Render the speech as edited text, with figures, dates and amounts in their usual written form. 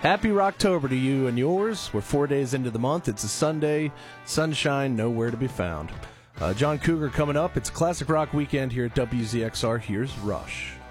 Happy Rocktober to you and yours. We're 4 days into the month. It's a Sunday. Sunshine nowhere to be found. John Cougar coming up. It's a classic rock weekend here at WZXR. Here's Rush.